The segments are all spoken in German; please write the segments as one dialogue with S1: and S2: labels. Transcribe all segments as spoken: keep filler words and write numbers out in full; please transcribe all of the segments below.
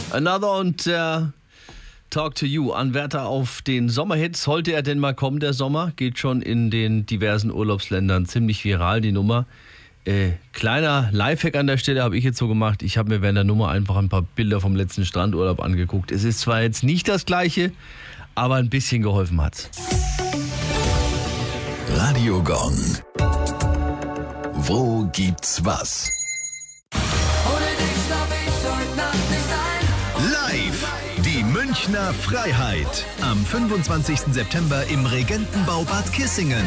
S1: Another und äh, Talk to You, Anwärter auf den Sommerhit. Sollte er denn mal kommen, der Sommer, geht schon in den diversen Urlaubsländern ziemlich viral, die Nummer. Äh, kleiner Lifehack an der Stelle habe ich jetzt so gemacht. Ich habe mir während der Nummer einfach ein paar Bilder vom letzten Strandurlaub angeguckt. Es ist zwar jetzt nicht das Gleiche, aber ein bisschen geholfen hat's.
S2: Radio Gong. Wo gibt's was? Live! Die Münchner Freiheit. Am fünfundzwanzigsten September im Regentenbau Bad Kissingen.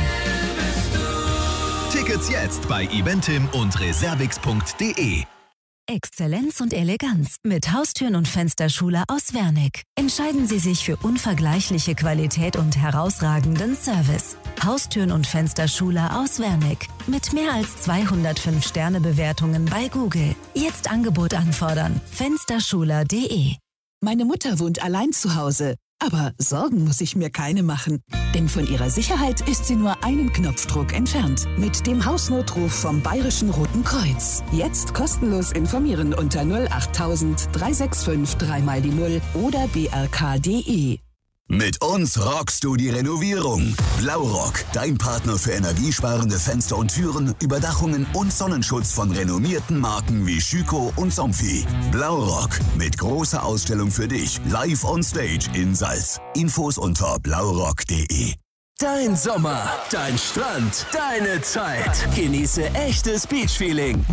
S2: Tickets jetzt bei eventim und reservix punkt de.
S3: Exzellenz und Eleganz mit Haustüren und Fensterschule aus Wernick. Entscheiden Sie sich für unvergleichliche Qualität und herausragenden Service. Haustüren und Fensterschule aus Wernick. Mit mehr als zweihundertfünf Sterne Bewertungen bei Google. Jetzt Angebot anfordern. fensterschuler punkt de.
S4: Meine Mutter wohnt allein zu Hause. Aber Sorgen muss ich mir keine machen. Denn von ihrer Sicherheit ist sie nur einen Knopfdruck entfernt. Mit dem Hausnotruf vom Bayerischen Roten Kreuz. Jetzt kostenlos informieren unter null achttausend, drei sechs fünf, drei mal die Null oder b r k punkt de.
S2: Mit uns rockst du die Renovierung. Blaurock, dein Partner für energiesparende Fenster und Türen, Überdachungen und Sonnenschutz von renommierten Marken wie Schüco und Somfy. Blaurock, mit großer Ausstellung für dich, live on stage in Salz. Infos unter blaurock punkt de.
S5: Dein Sommer, dein Strand, deine Zeit. Genieße echtes Beachfeeling.